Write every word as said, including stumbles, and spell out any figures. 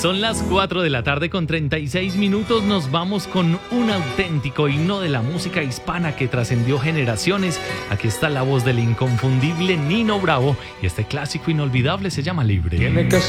Son las cuatro de la tarde con treinta y seis minutos. Nos vamos con un auténtico himno de la música hispana que trascendió generaciones. Aquí está la voz del inconfundible Nino Bravo y este clásico inolvidable se llama Libre. Tiene que